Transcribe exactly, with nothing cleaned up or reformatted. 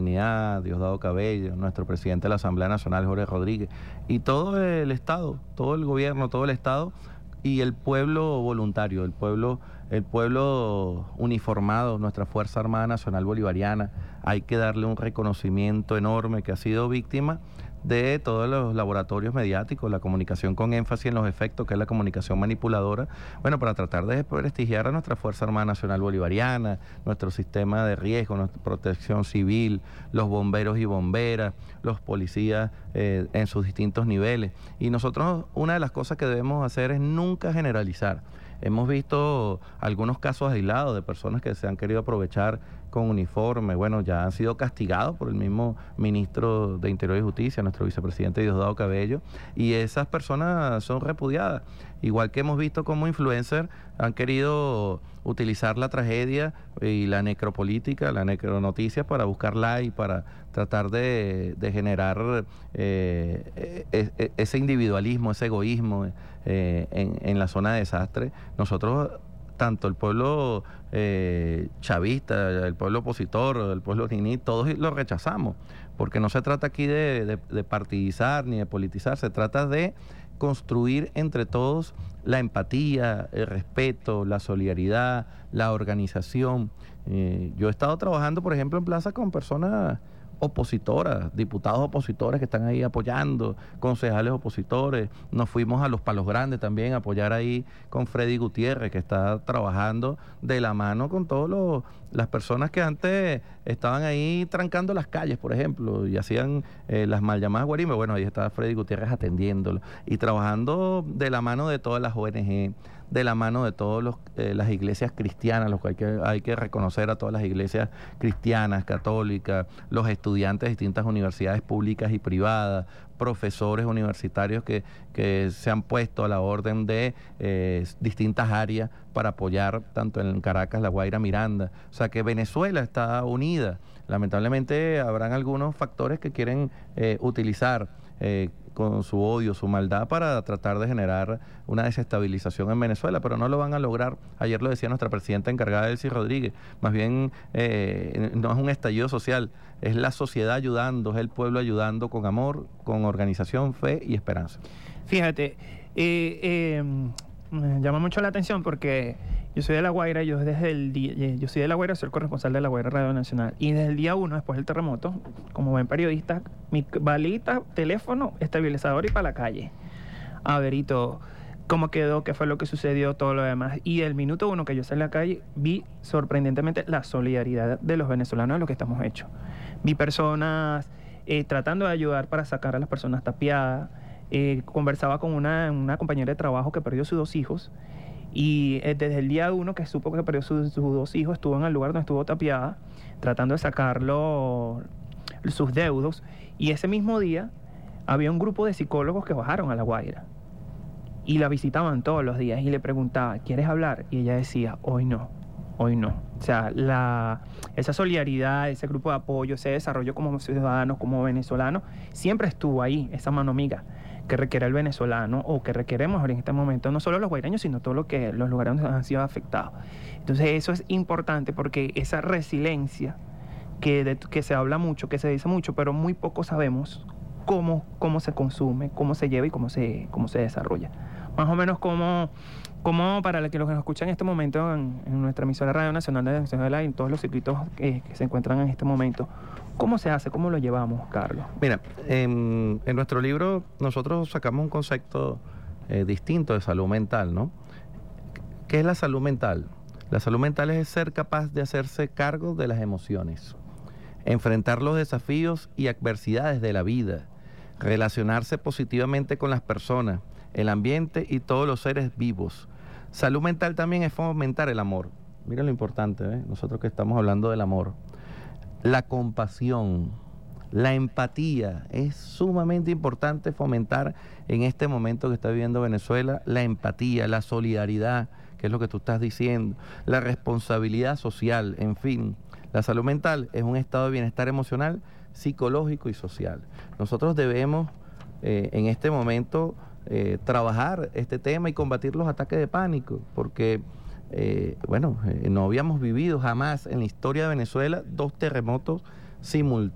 Dignidad, Diosdado Cabello, nuestro presidente de la Asamblea Nacional, Jorge Rodríguez, y todo el Estado, todo el gobierno, todo el Estado, y el pueblo voluntario, el pueblo, el pueblo uniformado, nuestra Fuerza Armada Nacional Bolivariana. Hay que darle un reconocimiento enorme, que ha sido víctima de todos los laboratorios mediáticos, la comunicación con énfasis en los efectos, que es la comunicación manipuladora, bueno, para tratar de prestigiar a nuestra Fuerza Armada Nacional Bolivariana, nuestro sistema de riesgo, nuestra protección civil, los bomberos y bomberas, los policías eh, en sus distintos niveles. Y nosotros, una de las cosas que debemos hacer es nunca generalizar. Hemos visto algunos casos aislados de personas que se han querido aprovechar con uniforme, bueno, ya han sido castigados por el mismo ministro de Interior y Justicia, nuestro vicepresidente Diosdado Cabello, y esas personas son repudiadas. Igual que hemos visto como influencers han querido utilizar la tragedia y la necropolítica, la necronoticia, para buscar like, para tratar de, de generar eh, e, ese individualismo, ese egoísmo eh, en, en la zona de desastre. Nosotros, tanto el pueblo eh, chavista, el pueblo opositor, el pueblo niní, todos lo rechazamos, porque no se trata aquí de, de, de partidizar ni de politizar, se trata de construir entre todos la empatía, el respeto, la solidaridad, la organización. Eh, yo he estado trabajando, por ejemplo, en plaza con personas opositoras, diputados opositores que están ahí apoyando, concejales opositores. Nos fuimos a los Palos Grandes también a apoyar ahí con Freddy Gutiérrez, que está trabajando de la mano con todas las personas que antes estaban ahí trancando las calles, por ejemplo, y hacían eh, las mal llamadas guarimbas. Bueno, ahí estaba Freddy Gutiérrez atendiéndolo y trabajando de la mano de todas las O N G, de la mano de todas eh, las iglesias cristianas, lo que hay que hay que reconocer a todas las iglesias cristianas, católicas, los estudiantes de distintas universidades públicas y privadas, profesores universitarios que, que se han puesto a la orden de eh, distintas áreas para apoyar tanto en Caracas, La Guaira, Miranda. O sea que Venezuela está unida. Lamentablemente habrán algunos factores que quieren eh, utilizar eh, con su odio, su maldad, para tratar de generar una desestabilización en Venezuela, pero no lo van a lograr. Ayer lo decía nuestra presidenta encargada, Delcy Rodríguez, más bien eh, no es un estallido social, es la sociedad ayudando, es el pueblo ayudando con amor, con organización, fe y esperanza. Fíjate, eh, eh, me llama mucho la atención porque yo soy de La Guaira, yo desde el día, yo soy de La Guaira, soy el corresponsal de La Guaira Radio Nacional, y desde el día uno, después del terremoto, como buen periodista, mi balita, teléfono, estabilizador y para la calle. A ver, y todo, cómo quedó, qué fue lo que sucedió, todo lo demás. Y el minuto uno que yo salí a la calle, vi sorprendentemente la solidaridad de los venezolanos a lo que estamos hechos. Vi personas eh, tratando de ayudar para sacar a las personas tapiadas. Eh, conversaba con una, una compañera de trabajo que perdió sus dos hijos, y eh, desde el día uno que supo que perdió sus, sus dos hijos, estuvo en el lugar donde estuvo tapiada, tratando de sacarlo sus deudos, y ese mismo día había un grupo de psicólogos que bajaron a La Guaira y la visitaban todos los días, y le preguntaba, ¿quieres hablar? Y ella decía, hoy no, hoy no. O sea, la, esa solidaridad, ese grupo de apoyo, ese desarrollo como ciudadanos, como venezolanos, siempre estuvo ahí, esa mano amiga que requiere el venezolano, o que requeremos en este momento, no solo los guaireños, sino todos lo que, los lugares donde han sido afectados. Entonces eso es importante, porque esa resiliencia que, de, que se habla mucho, que se dice mucho, pero muy poco sabemos cómo, cómo se consume, cómo se lleva y cómo se, cómo se desarrolla. Más o menos como, como para los que nos escuchan en este momento en, en nuestra emisora Radio Nacional de Venezuela y en todos los circuitos que, que se encuentran en este momento, ¿cómo se hace? ¿Cómo lo llevamos, Carlos? Mira, en, en nuestro libro nosotros sacamos un concepto eh, distinto de salud mental, ¿no? ¿Qué es la salud mental? La salud mental es ser capaz de hacerse cargo de las emociones, enfrentar los desafíos y adversidades de la vida, relacionarse positivamente con las personas, el ambiente y todos los seres vivos. Salud mental también es fomentar el amor. Mira lo importante, ¿eh? Nosotros que estamos hablando del amor. La compasión, la empatía, es sumamente importante fomentar en este momento que está viviendo Venezuela, la empatía, la solidaridad, que es lo que tú estás diciendo, la responsabilidad social, en fin. La salud mental es un estado de bienestar emocional, psicológico y social. Nosotros debemos eh, en este momento eh, trabajar este tema y combatir los ataques de pánico, porque Eh, bueno, eh, no habíamos vivido jamás en la historia de Venezuela dos terremotos simultáneos.